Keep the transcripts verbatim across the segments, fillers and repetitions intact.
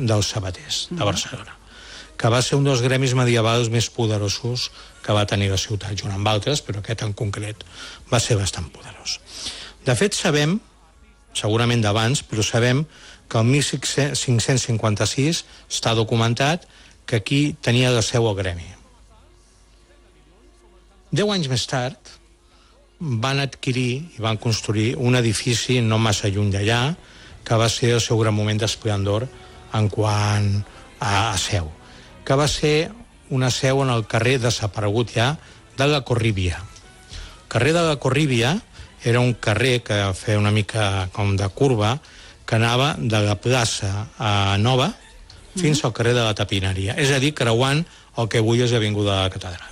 dels sabaters de Barcelona, que va ser un dels gremis medievals més poderosos que va tenir la ciutat, junt amb altres, però aquest en concret va ser bastant poderós. De fet, sabem, segurament d'abans, però sabem que el mil cinc-cents cinquanta-sis està documentat que aquí tenia la seu el gremi. Deu anys més tard van adquirir i van construir un edifici no massa lluny d'allà, que va ser el seu gran moment d'esplendor en quant a, a seu, que va ser una seu en el carrer desaparegut ja de la Corríbia. El carrer de la Corríbia era un carrer que feia una mica com de curva, que anava de la plaça a Nova fins al carrer de la Tapineria, és a dir, creuant el que avui és l'avinguda de la Catedral.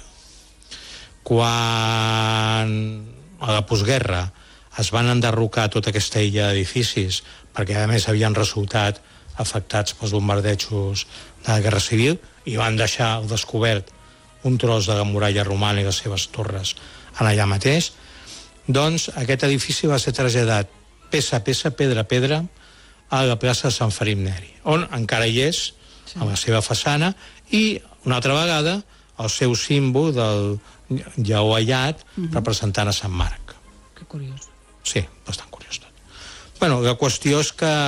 Quan a la postguerra es van enderrocar tota aquesta illa d'edificis, perquè a més havien resultat afectats pels bombardejos de la Guerra Civil, i van deixar al descobert un tros de la muralla romana i les seves torres en allà mateix, doncs aquest edifici va ser traslladat peça a peça, pedra a pedra, a la plaça de Sant Felip Neri, on encara hi és, a la seva façana, i una altra vegada el seu símbol del lleó allat representant a Sant Marc. Que curiós. Sí, bastant curiós tot. Bueno, la qüestió és que,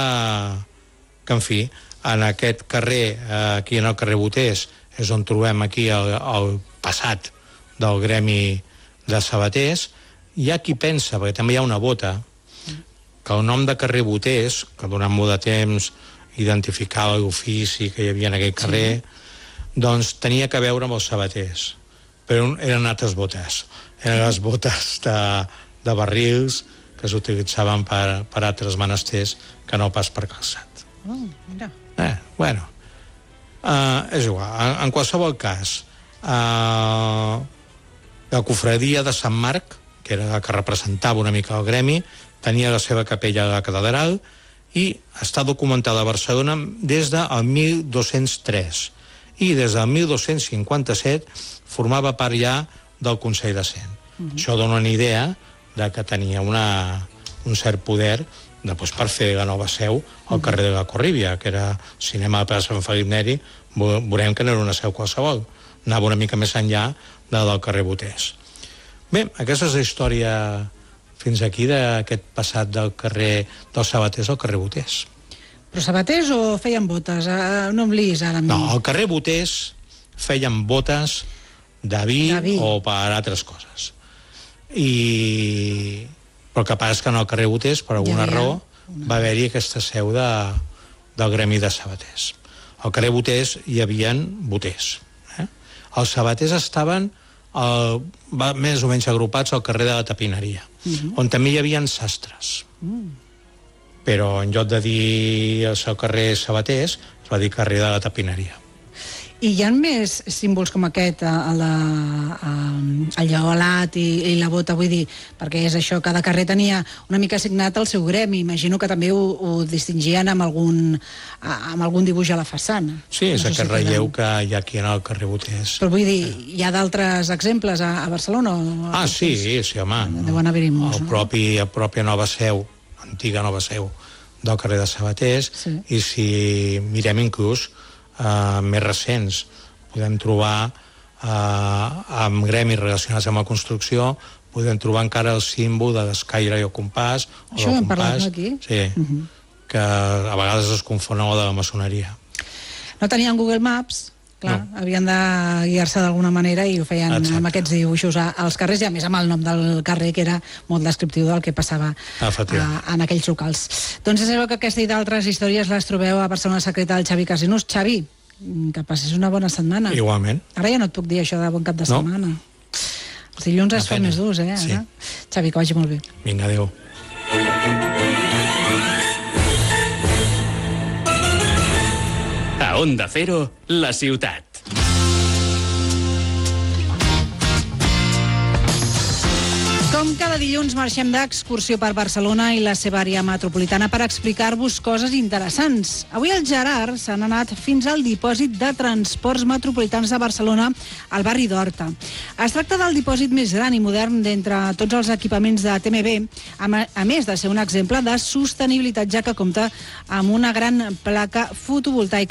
que en fi, en aquest carrer, aquí en el carrer Boters, és on trobem aquí el, el passat del gremi de sabaters. Hi ha qui pensa, perquè també hi ha una bota, que el nom de carrer Boters, que durant molt de temps identificava l'ofici que hi havia en aquell carrer, sí, doncs tenia que veure amb els sabaters, però eren altres botes, eren les botes de, de barrils que s'utilitzaven per, per altres menesters que no pas per calçat. Oh, mira. Eh, bueno, uh, és igual, en, en qualsevol cas, uh, la cofradia de Sant Marc, que era la que representava una mica el gremi, tenia la seva capella a la catedral i està documentada a Barcelona des del mil dos-cents tres, i des del mil dos-cents cinquanta-set formava part ja del Consell de Cent. Uh-huh. Això dona una idea de que tenia una, un cert poder de, doncs, per fer la nova seu al uh-huh. carrer de la Corríbia, que era cinema de plaça Sant Felip Neri. Veurem que no era una seu qualsevol, anava una mica més enllà de la del carrer Boters. Bé, aquesta és la història fins aquí d'aquest passat del carrer dels sabaters al carrer Boters. Però sabaters o feien botes? No em liis ara. No, al carrer Boters feien botes de vi, de vi o per altres coses. I... Però el que passa és que en el carrer Boters, per alguna ja raó, una... va haver-hi aquesta seu de, del gremi de sabaters. Al carrer Boters hi havia boters. Eh? Els sabaters estaven el, va, més o menys agrupats al carrer de la Tapineria, uh-huh. on també hi havia sastres. Uh. Però en lloc de dir el carrer Sabaters, es va dir carrer de la Tapineria. I hi ha més símbols com aquest, a la, a, el lleó alat i, i la bota, vull dir, perquè és això, cada carrer tenia una mica assignat el seu gremi, imagino que també ho, ho distingien amb algun, amb algun dibuix a la façana. Sí, és no sé aquest si relleu que hi ha aquí en el carrer Boters. Però vull dir, hi ha d'altres exemples a, a Barcelona? O a ah, sí, sí, home. Deuen haver-hi molts, el propi, no? El propi nova seu, antiga nova seu del carrer de Sabaters, sí. I si mirem inclús Uh, més recents, podem trobar uh, amb gremis relacionats amb la construcció, podem trobar encara el símbol de l'escaire i el compàs. Això hem parlat aquí? Sí, uh-huh. que a vegades es confon amb de la maçoneria. No tenien Google Maps, clar, no. Havien de guiar-se d'alguna manera i ho feien Exacte. Amb aquests dibuixos als carrers, i a més amb el nom del carrer, que era molt descriptiu del que passava a, en aquells locals. Doncs és que aquesta i d'altres històries les trobeu a Barcelona Secreta del Xavi Casinus. Xavi, que passis una bona setmana. Igualment. Ara ja no et puc dir això de bon cap de no. setmana. Els dilluns es fan més durs, eh? Sí. Xavi, que vagi molt bé. Vinga, adéu. A Onda Cero, la ciutat. Com cada dilluns marxem d'excursió per Barcelona i la seva àrea metropolitana per explicar-vos coses interessants. Avui el Gerard s'han anat fins al dipòsit de transports metropolitans de Barcelona, al barri d'Horta. Es tracta del dipòsit més gran i modern d'entre tots els equipaments de T M B, a més de ser un exemple de sostenibilitat, ja que compta amb una gran placa fotovoltaica